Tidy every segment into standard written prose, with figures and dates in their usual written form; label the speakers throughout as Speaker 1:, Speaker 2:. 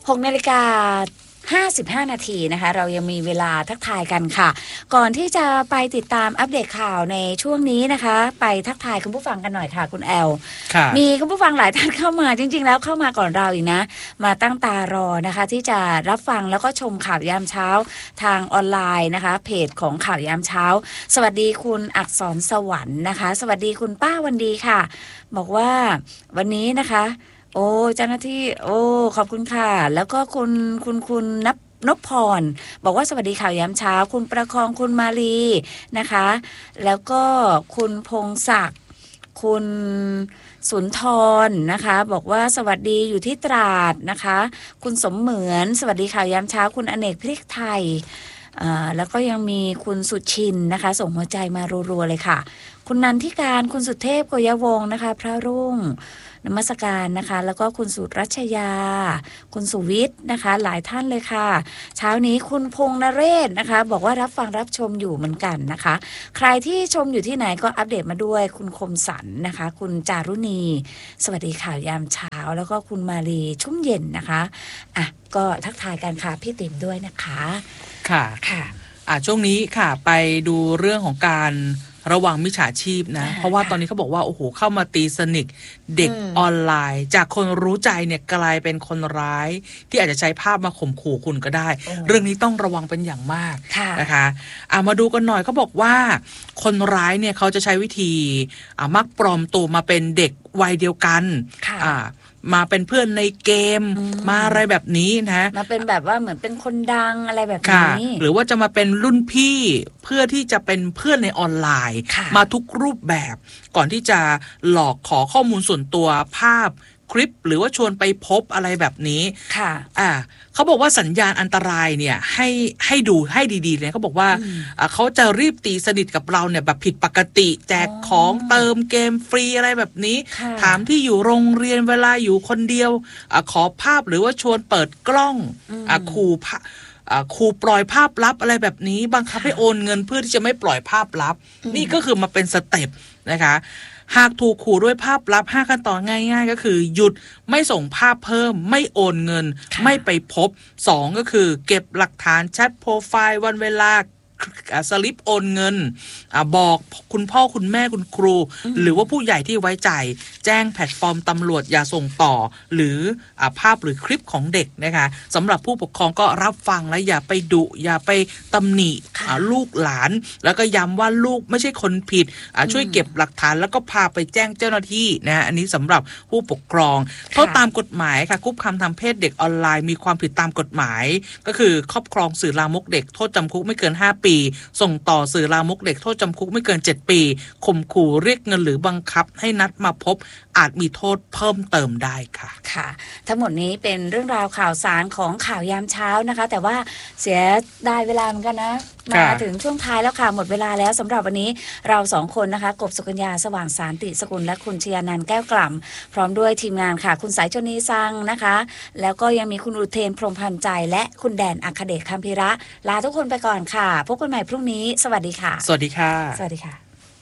Speaker 1: 6:55 นาทีนะคะเรายังมีเวลาทักทายกันค่ะก่อนที่จะไปติดตามอัปเดตข่าวในช่วงนี้นะคะไปทักทายคุณผู้ฟังกันหน่อยค่ะคุณแอลมีคุณผู้ฟังหลายท่านเข้ามาจริงๆแล้วเข้ามาก่อนเราอีกนะมาตั้งตารอนะคะที่จะรับฟังแล้วก็ชมข่าวยามเช้าทางออนไลน์นะคะเพจของข่าวยามเช้าสวัสดีคุณอักษรสวรรค์นะคะสวัสดีคุณป้าวันดีค่ะบอกว่าวันนี้นะคะโอ้เจ้าหน้าที่โอ้ขอบคุณค่ะแล้วก็คุณนพพรบอกว่าสวัสดีข่าวยามเช้าคุณประคองคุณมาลีนะคะแล้วก็คุณพงศักดิ์คุณสุนทรนะคะบอกว่าสวัสดีอยู่ที่ตราดนะคะคุณสมเหมือนสวัสดีข่าวยามเช้าคุณอเนกพริกไทยแล้วก็ยังมีคุณสุชินนะคะส่งหัวใจมารัวๆเลยค่ะคุณนันทิการคุณสุเทพโกยวงศ์นะคะพระรุ่งนมัสการนะคะแล้วก็คุณสุรัชยาคุณสุวิทย์นะคะหลายท่านเลยค่ะเช้านี้คุณพงษ์นเรศนะคะบอกว่ารับฟังรับชมอยู่เหมือนกันนะคะใครที่ชมอยู่ที่ไหนก็อัปเดตมาด้วยคุณคมสันนะคะคุณจารุณีสวัสดีข่าวยามเช้าแล้วก็คุณมาลีชุ่มเย็นนะคะก็ทักทายกันค่ะพี่ติ๋มด้วยนะคะค่ะ
Speaker 2: ช่วงนี้ค่ะไปดูเรื่องของการระวังมิจฉาชีพนะเพราะว่าตอนนี้เขาบอกว่าโอ้โหเข้ามาตีสนิทเด็กออนไลน์จากคนรู้ใจเนี่ยกลายเป็นคนร้ายที่อาจจะใช้ภาพมาข่มขู่คุณก็ได้เรื่องนี้ต้องระวังเป็นอย่างมากนะคะมาดูกันหน่อยเขาบอกว่าคนร้ายเนี่ยเขาจะใช้วิธีมักปลอมตัวมาเป็นเด็กวัยเดียวกันมาเป็นเพื่อนในเกมมาอะไรแบบนี้นะ
Speaker 1: มาเป็นแบบว่าเหมือนเป็นคนดังอะไรแบบนี้
Speaker 2: หรือว่าจะมาเป็นรุ่นพี่เพื่อที่จะเป็นเพื่อนในออนไลน์มาทุกรูปแบบก่อนที่จะหลอกขอข้อมูลส่วนตัวภาพคลิปหรือว่าชวนไปพบอะไรแบบนี้เขาบอกว่าสัญญาณอันตรายเนี่ยให้ดูให้ดีๆเลยเขาบอกว่าเขาจะรีบตีสนิทกับเราเนี่ยแบบผิดปกติแจกของเติมเกมฟรีอะไรแบบนี้ถามที่อยู่โรงเรียนเวลาอยู่คนเดียวขอภาพหรือว่าชวนเปิดกล้องขู่ปล่อยภาพลับอะไรแบบนี้บังคับให้โอนเงินเพื่อที่จะไม่ปล่อยภาพลับนี่ก็คือมาเป็นสเต็ปนะคะหากถูกขู่ด้วยภาพลับ5ขั้นตอนง่ายๆก็คือหยุดไม่ส่งภาพเพิ่มไม่โอนเงินไม่ไปพบ2ก็คือเก็บหลักฐานแชทโปรไฟล์วันเวลาสลิปโอนเงินบอกคุณพ่อคุณแม่คุณครูหรือว่าผู้ใหญ่ที่ไว้ใจแจ้งแพลตฟอร์มตำรวจอย่าส่งต่อหรือภาพหรือคลิปของเด็กนะคะสำหรับผู้ปกครองก็รับฟังและอย่าไปดุอย่าไปตำหนิลูกหลานแล้วก็ย้ำว่าลูกไม่ใช่คนผิดช่วยเก็บหลักฐานแล้วก็พาไปแจ้งเจ้าหน้าที่นะอันนี้สำหรับผู้ปกครองโทษตามกฎหมายค่ะคุกคามทางเพศเด็กออนไลน์มีความผิดตามกฎหมายก็คือครอบครองสื่อลามกเด็กโทษจำคุกไม่เกิน5 ปีส่งต่อสื่อลามกเด็กโทษจำคุกไม่เกิน7 ปีข่มขู่เรียกเงินหรือบังคับให้นัดมาพบอาจมีโทษเพิ่มเติมได้ค่ะ
Speaker 1: ค่ะทั้งหมดนี้เป็นเรื่องราวข่าวสารของข่าวยามเช้านะคะแต่ว่าเสียดายเวลาเหมือนกันนะมาถึงช่วงท้ายแล้วค่ะหมดเวลาแล้วสำหรับวันนี้เรา2คนนะคะกบสุกัญญาสว่างสารติสกุลและคุณชยานันท์แก้วกล่ำพร้อมด้วยทีมงานค่ะคุณสายชนีซังนะคะแล้วก็ยังมีคุณอุเทนพรหมพันธ์ใจและคุณแดนอัครเดชคัมภิระลาทุกคนไปก่อนค่ะพบกันใหม่พรุ่งนี้สวัสดีค่ะ
Speaker 2: สวัสดีค่ะ
Speaker 1: สวัสดีค่ะ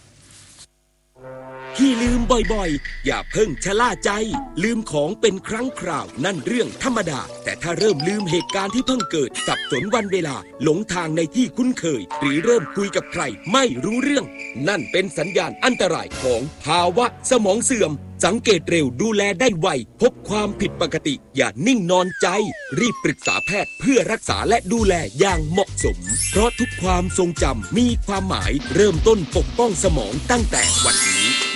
Speaker 3: ที่ลืมบ่อยๆอย่าเพิ่งชะล่าใจลืมของเป็นครั้งคราวนั่นเรื่องธรรมดาแต่ถ้าเริ่มลืมเหตุการณ์ที่เพิ่งเกิดสับสนวันเวลาหลงทางในที่คุ้นเคยหรือเริ่มคุยกับใครไม่รู้เรื่องนั่นเป็นสัญญาณอันตรายของภาวะสมองเสื่อมสังเกตเร็วดูแลได้ไวพบความผิดปกติอย่านิ่งนอนใจรีบปรึกษาแพทย์เพื่อรักษาและดูแลอย่างเหมาะสมเพราะทุกความทรงจำมีความหมายเริ่มต้นปกป้องสมองตั้งแต่วันนี้